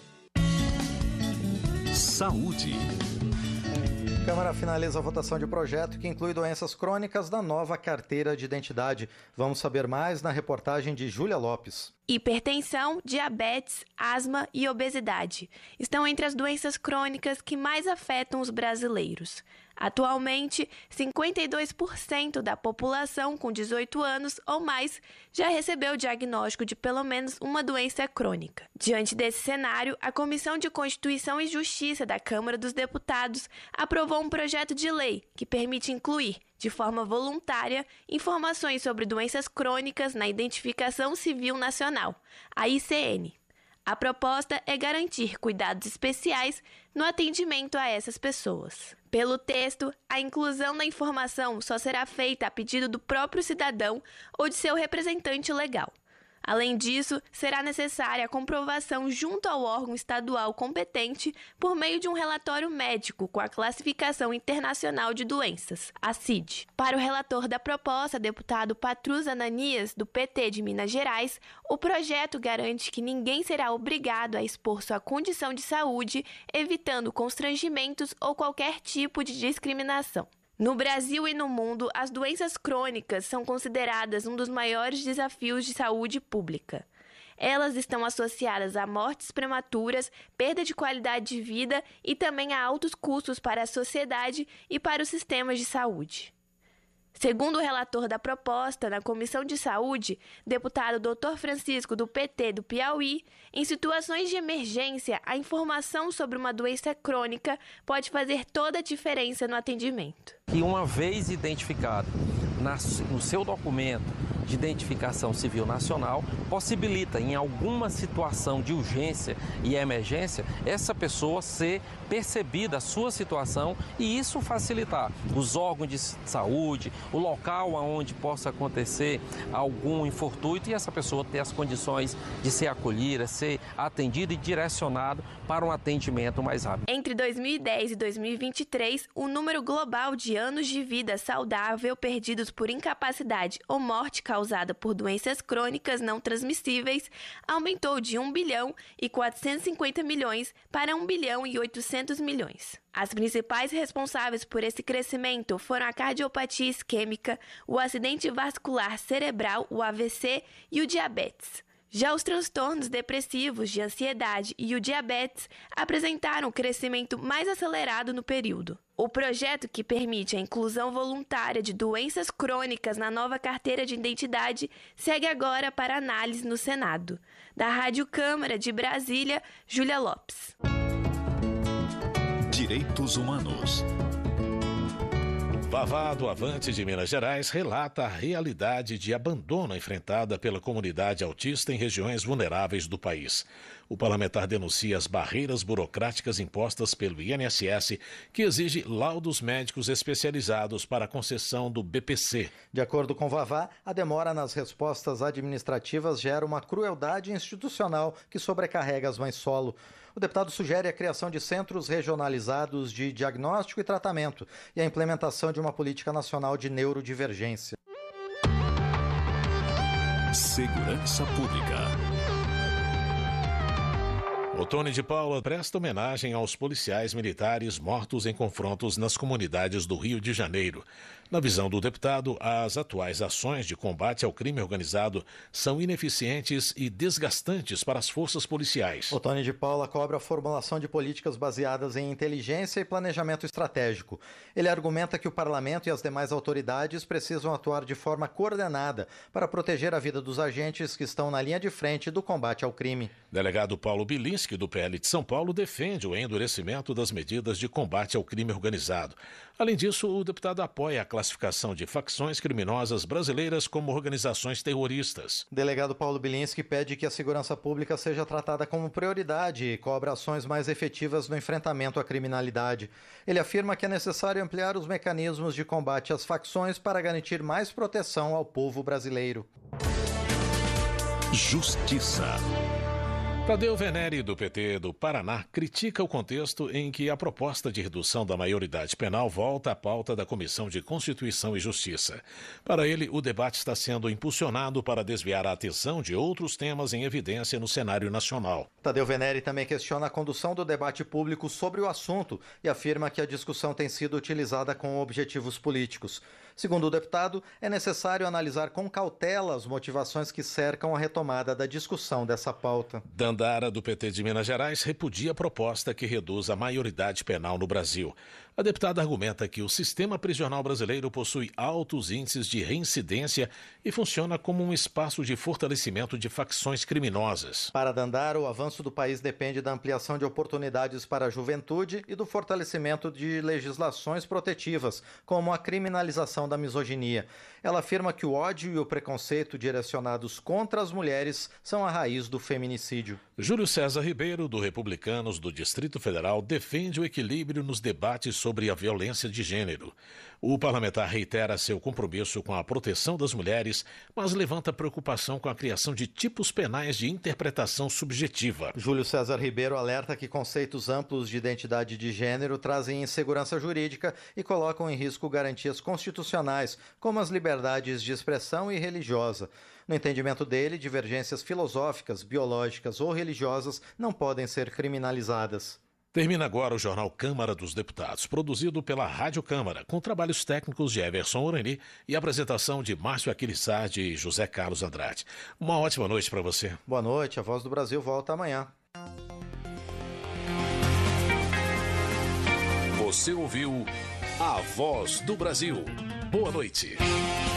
Saúde. A Câmara finaliza a votação de projeto que inclui doenças crônicas da nova carteira de identidade. Vamos saber mais na reportagem de Júlia Lopes. Hipertensão, diabetes, asma e obesidade estão entre as doenças crônicas que mais afetam os brasileiros. Atualmente, 52% da população com 18 anos ou mais já recebeu o diagnóstico de pelo menos uma doença crônica. Diante desse cenário, a Comissão de Constituição e Justiça da Câmara dos Deputados aprovou um projeto de lei que permite incluir, de forma voluntária, informações sobre doenças crônicas na Identificação Civil Nacional, a ICN. A proposta é garantir cuidados especiais no atendimento a essas pessoas. Pelo texto, a inclusão da informação só será feita a pedido do próprio cidadão ou de seu representante legal. Além disso, será necessária a comprovação junto ao órgão estadual competente por meio de um relatório médico com a Classificação Internacional de Doenças, a CID. Para o relator da proposta, deputado Patrus Ananias, do PT de Minas Gerais, o projeto garante que ninguém será obrigado a expor sua condição de saúde, evitando constrangimentos ou qualquer tipo de discriminação. No Brasil e no mundo, as doenças crônicas são consideradas um dos maiores desafios de saúde pública. Elas estão associadas a mortes prematuras, perda de qualidade de vida e também a altos custos para a sociedade e para os sistemas de saúde. Segundo o relator da proposta na Comissão de Saúde, deputado Dr. Francisco, do PT do Piauí, em situações de emergência, a informação sobre uma doença crônica pode fazer toda a diferença no atendimento. E uma vez identificado no seu documento de Identificação Civil Nacional possibilita, em alguma situação de urgência e emergência, essa pessoa ser percebida a sua situação e isso facilitar os órgãos de saúde, o local onde possa acontecer algum infortúnio e essa pessoa ter as condições de ser acolhida, ser atendida e direcionado para um atendimento mais rápido. Entre 2010 e 2023, o número global de anos de vida saudável perdidos por incapacidade ou morte causada por doenças crônicas não transmissíveis aumentou de 1 bilhão e 450 milhões para 1 bilhão e 800 milhões. As principais responsáveis por esse crescimento foram a cardiopatia isquêmica, o acidente vascular cerebral, o AVC e o diabetes. Já os transtornos depressivos, de ansiedade e o diabetes apresentaram crescimento mais acelerado no período. O projeto, que permite a inclusão voluntária de doenças crônicas na nova carteira de identidade, segue agora para análise no Senado. Da Rádio Câmara de Brasília, Júlia Lopes. Direitos Humanos. Vavá do Avante de Minas Gerais relata a realidade de abandono enfrentada pela comunidade autista em regiões vulneráveis do país. O parlamentar denuncia as barreiras burocráticas impostas pelo INSS, que exige laudos médicos especializados para a concessão do BPC. De acordo com Vavá, a demora nas respostas administrativas gera uma crueldade institucional que sobrecarrega as mães solo. O deputado sugere a criação de centros regionalizados de diagnóstico e tratamento e a implementação de uma política nacional de neurodivergência. Segurança Pública. Otônio de Paula presta homenagem aos policiais militares mortos em confrontos nas comunidades do Rio de Janeiro. Na visão do deputado, as atuais ações de combate ao crime organizado são ineficientes e desgastantes para as forças policiais. Otônio de Paula cobra a formulação de políticas baseadas em inteligência e planejamento estratégico. Ele argumenta que o parlamento e as demais autoridades precisam atuar de forma coordenada para proteger a vida dos agentes que estão na linha de frente do combate ao crime. Delegado Paulo Bilinski, do PL de São Paulo, defende o endurecimento das medidas de combate ao crime organizado. Além disso, o deputado apoia a classificação de facções criminosas brasileiras como organizações terroristas. O delegado Paulo Bilinski pede que a segurança pública seja tratada como prioridade e cobra ações mais efetivas no enfrentamento à criminalidade. Ele afirma que é necessário ampliar os mecanismos de combate às facções para garantir mais proteção ao povo brasileiro. Justiça. Tadeu Venere, do PT do Paraná, critica o contexto em que a proposta de redução da maioridade penal volta à pauta da Comissão de Constituição e Justiça. Para ele, o debate está sendo impulsionado para desviar a atenção de outros temas em evidência no cenário nacional. Tadeu Venere também questiona a condução do debate público sobre o assunto e afirma que a discussão tem sido utilizada com objetivos políticos. Segundo o deputado, é necessário analisar com cautela as motivações que cercam a retomada da discussão dessa pauta. Dandara, do PT de Minas Gerais, repudia a proposta que reduz a maioridade penal no Brasil. A deputada argumenta que o sistema prisional brasileiro possui altos índices de reincidência e funciona como um espaço de fortalecimento de facções criminosas. Para Dandara, o avanço do país depende da ampliação de oportunidades para a juventude e do fortalecimento de legislações protetivas, como a criminalização da misoginia. Ela afirma que o ódio e o preconceito direcionados contra as mulheres são a raiz do feminicídio. Júlio César Ribeiro, do Republicanos do Distrito Federal, defende o equilíbrio nos debates sobre a violência de gênero. O parlamentar reitera seu compromisso com a proteção das mulheres, mas levanta preocupação com a criação de tipos penais de interpretação subjetiva. Júlio César Ribeiro alerta que conceitos amplos de identidade de gênero trazem insegurança jurídica e colocam em risco garantias constitucionais, como as liberdades de expressão e religiosa. No entendimento dele, divergências filosóficas, biológicas ou religiosas não podem ser criminalizadas. Termina agora o Jornal Câmara dos Deputados, produzido pela Rádio Câmara, com trabalhos técnicos de Everson Orani e apresentação de Márcio Aquiles Sardi e José Carlos Andrade. Uma ótima noite para você. Boa noite, a Voz do Brasil volta amanhã. Você ouviu A Voz do Brasil. Boa noite.